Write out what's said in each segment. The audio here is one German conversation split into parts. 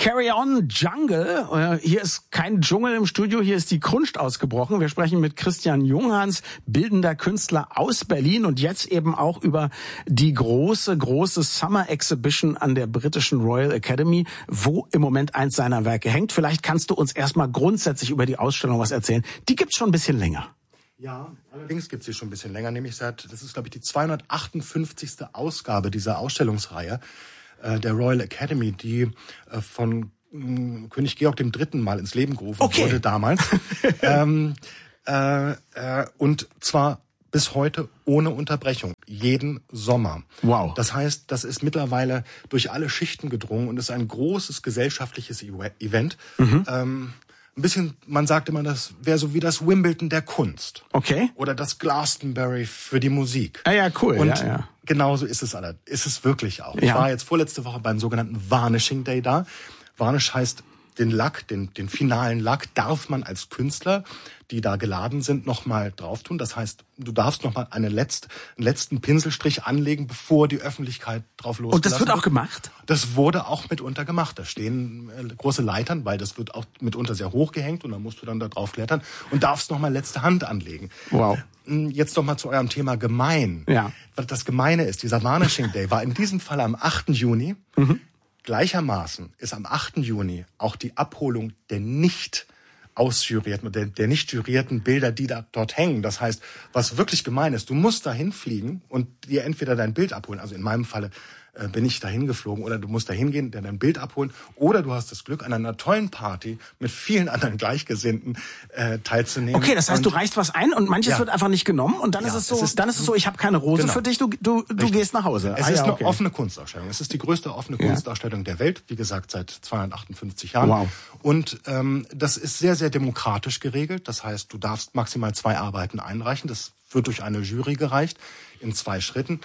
Carry On Jungle. Hier ist kein Dschungel im Studio, hier ist die Kunst ausgebrochen. Wir sprechen mit Christian Junghans, bildender Künstler aus Berlin und jetzt eben auch über die große Summer Exhibition an der britischen Royal Academy, wo im Moment eins seiner Werke hängt. Vielleicht kannst du uns erstmal grundsätzlich über die Ausstellung was erzählen. Die gibt's schon ein bisschen länger. Ja, allerdings gibt's sie schon ein bisschen länger, nämlich das ist glaube ich die 258. Ausgabe dieser Ausstellungsreihe der Royal Academy, die von König Georg III. Mal ins Leben gerufen wurde damals. Und zwar bis heute ohne Unterbrechung, jeden Sommer. Wow. Das heißt, das ist mittlerweile durch alle Schichten gedrungen und ist ein großes gesellschaftliches Event. Ein bisschen, man sagt immer, das wäre so wie das Wimbledon der Kunst. Okay. Oder das Glastonbury für die Musik. Ah ja, cool. Und genauso ist es wirklich auch. Ich war jetzt vorletzte Woche beim sogenannten Varnishing Day da. Varnish heißt, den Lack, den finalen Lack darf man als Künstler, die da geladen sind, nochmal drauf tun. Das heißt, du darfst nochmal einen letzten Pinselstrich anlegen, bevor die Öffentlichkeit drauf losgelassen wird. Und das wird auch gemacht? Das wurde auch mitunter gemacht. Da stehen große Leitern, weil das wird auch mitunter sehr hoch gehängt und dann musst du dann da drauf klettern und darfst nochmal letzte Hand anlegen. Wow. Jetzt nochmal zu eurem Thema gemein. Ja. Das Gemeine ist, dieser Varnishing Day war in diesem Fall am 8. Juni. Gleichermaßen ist am 8. Juni auch die Abholung der nicht ausjurierten, der nicht jurierten Bilder, die da dort hängen. Das heißt, was wirklich gemein ist, du musst dahin fliegen und dir entweder dein Bild abholen, also in meinem Falle bin ich dahin geflogen, oder du musst dahin gehen, dir dein Bild abholen, oder du hast das Glück, an einer tollen Party mit vielen anderen Gleichgesinnten teilzunehmen. Okay, das heißt, du reichst was ein und manches wird einfach nicht genommen und dann ist es so, ich habe keine Rose für dich, du gehst nach Hause. Es ist eine offene Kunstausstellung. Es ist die größte offene Kunstausstellung der Welt, wie gesagt, seit 258 Jahren. Wow. Und das ist sehr, sehr demokratisch geregelt. Das heißt, du darfst maximal 2 Arbeiten einreichen. Das wird durch eine Jury gereicht in 2 Schritten.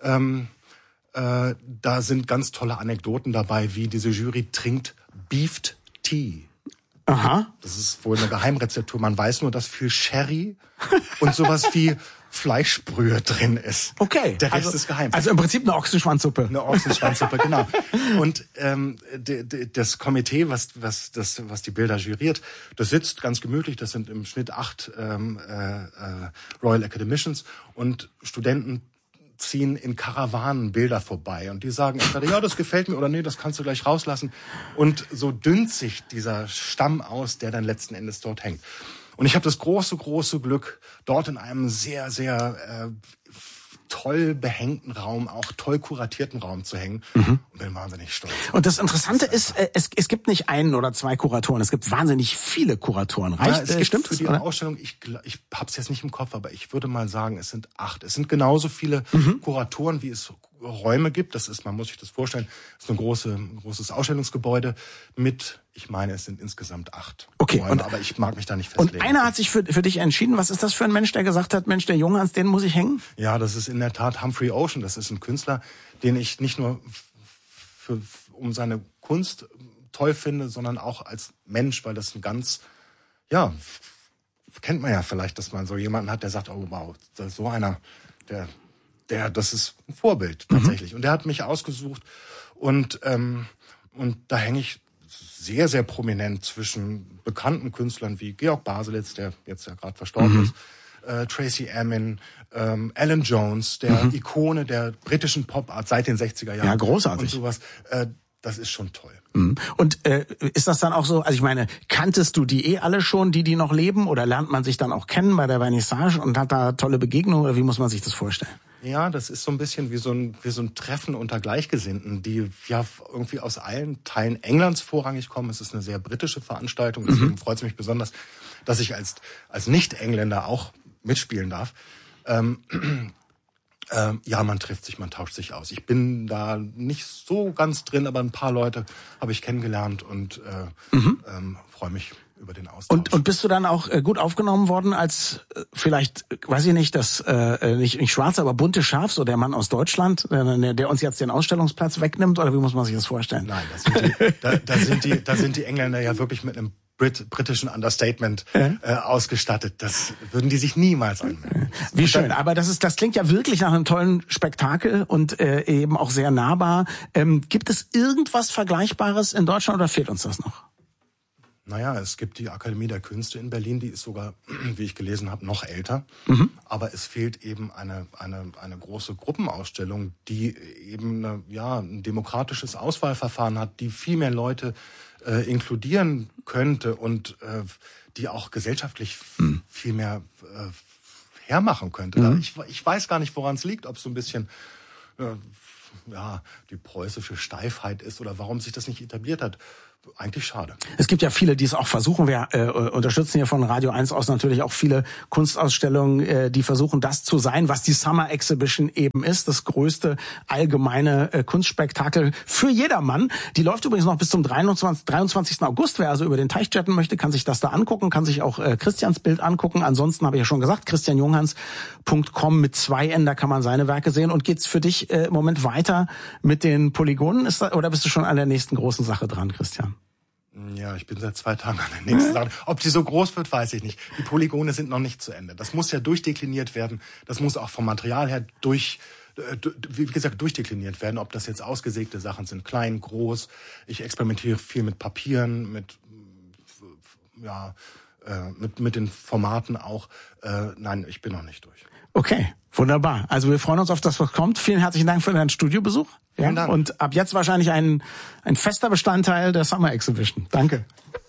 Da sind ganz tolle Anekdoten dabei, wie diese Jury trinkt Beefed Tea. Aha. Das ist wohl eine Geheimrezeptur. Man weiß nur, dass viel Sherry und sowas wie Fleischbrühe drin ist. Okay. Der Rest ist geheim. Also im Prinzip eine Ochsenschwanzsuppe. Eine Ochsenschwanzsuppe, genau. Und das Komitee, was die Bilder juriert, das sitzt ganz gemütlich. Das sind im Schnitt 8 Royal Academicians und Studenten ziehen in Karawanen Bilder vorbei und die sagen entweder, ja, das gefällt mir oder nee, das kannst du gleich rauslassen. Und so dünnt sich dieser Stamm aus, der dann letzten Endes dort hängt. Und ich habe das große Glück, dort in einem sehr, sehr toll behängten Raum, auch toll kuratierten Raum zu hängen und bin wahnsinnig stolz. Und das Interessante ist, es gibt nicht 1 oder 2 Kuratoren, es gibt wahnsinnig viele Kuratoren. Stimmt für die Ausstellung, ich hab's jetzt nicht im Kopf, aber ich würde mal sagen, es sind 8. Es sind genauso viele Kuratoren, wie es Räume gibt. Das ist, man muss sich das vorstellen, das ist ein großes Ausstellungsgebäude mit, ich meine, es sind insgesamt 8 Räume, aber ich mag mich da nicht festlegen. Und einer hat sich für dich entschieden. Was ist das für ein Mensch, der gesagt hat, Mensch, der Junghans, den muss ich hängen? Ja, das ist in der Tat Humphrey Ocean. Das ist ein Künstler, den ich nicht nur um seine Kunst toll finde, sondern auch als Mensch, weil das ein ganz, kennt man ja vielleicht, dass man so jemanden hat, der sagt, oh wow, das ist so einer, das ist ein Vorbild tatsächlich. Und der hat mich ausgesucht und da hänge ich sehr, sehr prominent zwischen bekannten Künstlern wie Georg Baselitz, der jetzt ja gerade verstorben ist, Tracy Emin, Alan Jones, der Ikone der britischen Pop-Art seit den 60er Jahren. Ja, großartig. Und sowas. Das ist schon toll. Und ist das dann auch so, also ich meine, kanntest du die alle schon, die noch leben, oder lernt man sich dann auch kennen bei der Vernissage und hat da tolle Begegnungen, oder wie muss man sich das vorstellen? Ja, das ist so ein bisschen wie so ein Treffen unter Gleichgesinnten, die ja irgendwie aus allen Teilen Englands vorrangig kommen. Es ist eine sehr britische Veranstaltung, deswegen freut es mich besonders, dass ich als Nicht-Engländer auch mitspielen darf. Ja, man trifft sich, man tauscht sich aus. Ich bin da nicht so ganz drin, aber ein paar Leute habe ich kennengelernt und freue mich über den Austausch. Und bist du dann auch gut aufgenommen worden als vielleicht, weiß ich nicht, das nicht schwarze, aber bunte Schaf, so der Mann aus Deutschland, der uns jetzt den Ausstellungsplatz wegnimmt, oder wie muss man sich das vorstellen? Nein, da sind die Engländer ja wirklich mit einem britischen Understatement ausgestattet. Das würden die sich niemals anmelden. Wie schön, aber das klingt ja wirklich nach einem tollen Spektakel und eben auch sehr nahbar. Gibt es irgendwas Vergleichbares in Deutschland oder fehlt uns das noch? Naja, es gibt die Akademie der Künste in Berlin, die ist sogar, wie ich gelesen habe, noch älter. Aber es fehlt eben eine große Gruppenausstellung, die eben ein demokratisches Auswahlverfahren hat, die viel mehr Leute inkludieren könnte und die auch gesellschaftlich viel mehr hermachen könnte. Ich weiß gar nicht, woran es liegt, ob es so ein bisschen die preußische Steifheit ist oder warum sich das nicht etabliert hat. Eigentlich schade. Es gibt ja viele, die es auch versuchen. Wir unterstützen hier von Radio 1 aus natürlich auch viele Kunstausstellungen, die versuchen, das zu sein, was die Summer Exhibition eben ist. Das größte allgemeine Kunstspektakel für jedermann. Die läuft übrigens noch bis zum 23. August. Wer also über den Teich chatten möchte, kann sich das da angucken, kann sich auch Christians Bild angucken. Ansonsten habe ich ja schon gesagt, christianjunghans.com mit 2 N, da kann man seine Werke sehen. Und geht's für dich im Moment weiter mit den Polygonen? Oder bist du schon an der nächsten großen Sache dran, Christian? Ja, ich bin seit 2 Tagen an der nächsten Sache. Ob die so groß wird, weiß ich nicht. Die Polygone sind noch nicht zu Ende. Das muss ja durchdekliniert werden. Das muss auch vom Material her durchdekliniert werden. Ob das jetzt ausgesägte Sachen sind, klein, groß. Ich experimentiere viel mit Papieren, mit den Formaten auch. Nein, ich bin noch nicht durch. Okay, wunderbar. Also wir freuen uns auf das, was kommt. Vielen herzlichen Dank für deinen Studiobesuch. Vielen Dank. Und ab jetzt wahrscheinlich ein fester Bestandteil der Summer Exhibition. Danke.